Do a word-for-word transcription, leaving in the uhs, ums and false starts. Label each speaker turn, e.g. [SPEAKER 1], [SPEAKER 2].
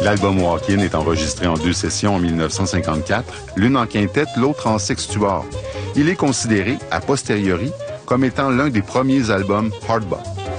[SPEAKER 1] L'album Walk-In est enregistré en deux sessions en mille neuf cent cinquante-quatre, l'une en quintette, l'autre en sextuor. Il est considéré, a posteriori, comme étant l'un des premiers albums hard bop.